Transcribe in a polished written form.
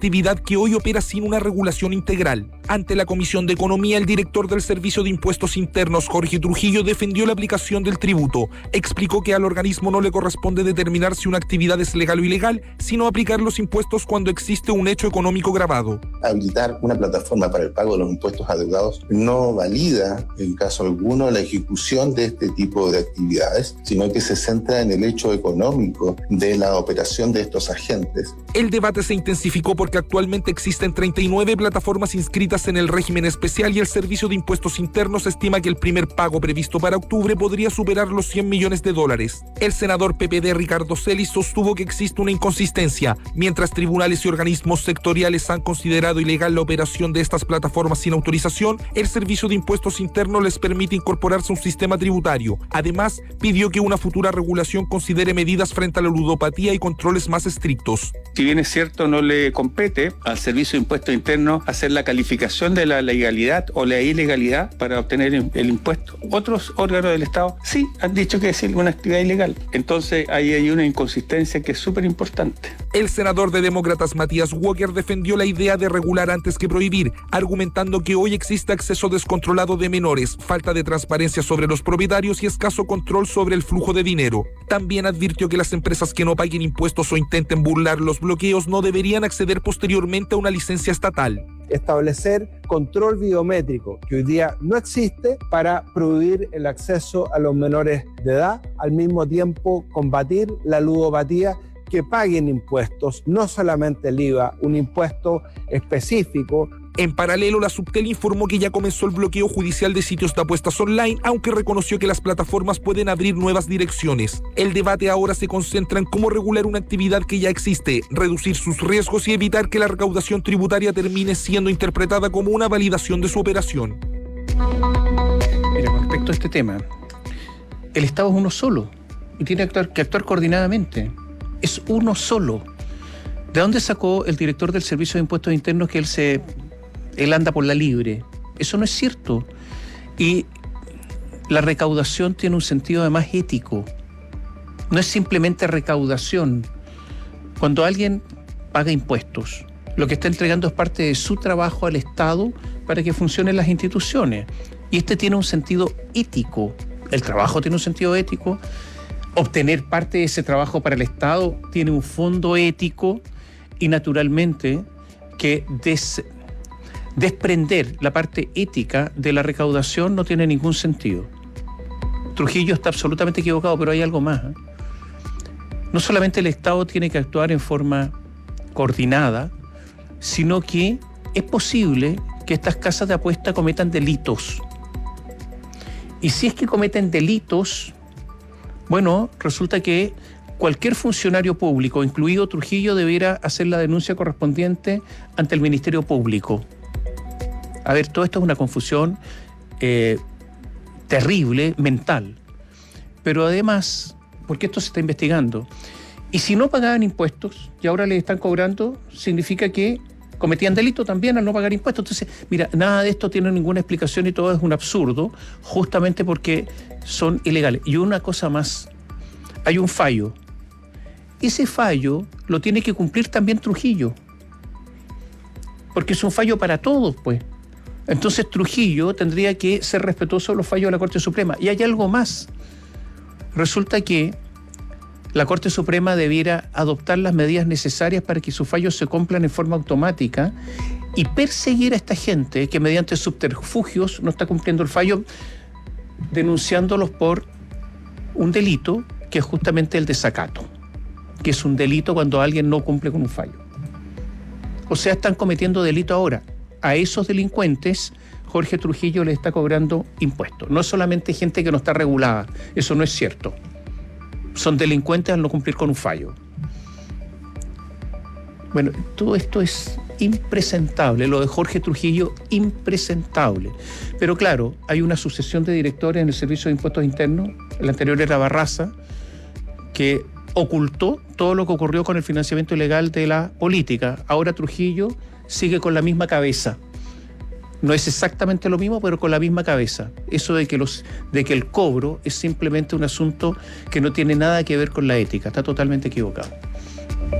actividad que hoy opera sin una regulación integral. Ante la Comisión de Economía, el director del Servicio de Impuestos Internos, Jorge Trujillo, defendió la aplicación del tributo. Explicó que al organismo no le corresponde determinar si una actividad es legal o ilegal, sino aplicar los impuestos cuando existe un hecho económico grabado. Habilitar una plataforma para el pago de los impuestos adeudados no valida, en caso alguno, la ejecución de este tipo de actividades, sino que se centra en el hecho económico de la operación de estos agentes. El debate se intensificó porque actualmente existen 39 plataformas inscritas en el régimen especial y el Servicio de Impuestos Internos estima que el primer pago previsto para octubre podría superar los $100 millones. El senador PPD Ricardo Celis sostuvo que existe una inconsistencia. Mientras tribunales y organismos sectoriales han considerado ilegal la operación de estas plataformas sin autorización, el Servicio de Impuestos Internos les permite incorporarse a un sistema tributario. Además, pidió que una futura regulación considere medidas frente a la ludopatía y controles más estrictos. Si bien es cierto, no le compete al Servicio de Impuestos Internos hacer la calificación de la legalidad o la ilegalidad para obtener el impuesto. Otros órganos del Estado sí han dicho que es una actividad ilegal. Entonces ahí hay una inconsistencia que es súper importante. El senador de Demócratas Matías Walker defendió la idea de regular antes que prohibir, argumentando que hoy existe acceso descontrolado de menores, falta de transparencia sobre los propietarios y escaso control sobre el flujo de dinero. También advirtió que las empresas que no paguen impuestos o intenten burlar los bloqueos no deberían acceder posteriormente a una licencia estatal. Establecer control biométrico, que hoy día no existe, para prohibir el acceso a los menores de edad, al mismo tiempo combatir la ludopatía, que paguen impuestos, no solamente el IVA, un impuesto específico. En paralelo, la Subtel informó que ya comenzó el bloqueo judicial de sitios de apuestas online, aunque reconoció que las plataformas pueden abrir nuevas direcciones. El debate ahora se concentra en cómo regular una actividad que ya existe, reducir sus riesgos y evitar que la recaudación tributaria termine siendo interpretada como una validación de su operación. Mira, con respecto a este tema, el Estado es uno solo y tiene que actuar coordinadamente. Es uno solo. ¿De dónde sacó el director del Servicio de Impuestos Internos que él anda por la libre? Eso no es cierto. Y la recaudación tiene un sentido además ético. No es simplemente recaudación. Cuando alguien paga impuestos, lo que está entregando es parte de su trabajo al Estado para que funcionen las instituciones. Y este tiene un sentido ético. El trabajo tiene un sentido ético. Obtener parte de ese trabajo para el Estado tiene un fondo ético y naturalmente que desprender la parte ética de la recaudación no tiene ningún sentido. Trujillo está absolutamente equivocado, pero hay algo más. No solamente el Estado tiene que actuar en forma coordinada, sino que es posible que estas casas de apuesta cometan delitos. Y si es que cometen delitos, bueno, resulta que cualquier funcionario público, incluido Trujillo, debiera hacer la denuncia correspondiente ante el Ministerio Público. A ver, todo esto es una confusión terrible, mental. Pero además, porque esto se está investigando, y si no pagaban impuestos y ahora les están cobrando, significa que cometían delito también al no pagar impuestos. Entonces, mira, nada de esto tiene ninguna explicación y todo es un absurdo, justamente porque son ilegales. Y una cosa más, hay un fallo. Ese fallo lo tiene que cumplir también Trujillo, porque es un fallo para todos, pues. Entonces Trujillo tendría que ser respetuoso de los fallos de la Corte Suprema. Y hay algo más. Resulta que la Corte Suprema debiera adoptar las medidas necesarias para que sus fallos se cumplan en forma automática y perseguir a esta gente que mediante subterfugios no está cumpliendo el fallo, denunciándolos por un delito que es justamente el desacato, que es un delito cuando alguien no cumple con un fallo. O sea, están cometiendo delito ahora. A esos delincuentes Jorge Trujillo le está cobrando impuestos. No solamente gente que no está regulada, eso no es cierto. Son delincuentes al no cumplir con un fallo. Bueno, todo esto es impresentable, lo de Jorge Trujillo, impresentable. Pero claro, hay una sucesión de directores en el Servicio de Impuestos Internos, el anterior era Barraza, que ocultó todo lo que ocurrió con el financiamiento ilegal de la política. Ahora Trujillo sigue con la misma cabeza. No es exactamente lo mismo, pero con la misma cabeza. Eso de que el cobro es simplemente un asunto que no tiene nada que ver con la ética. Está totalmente equivocado.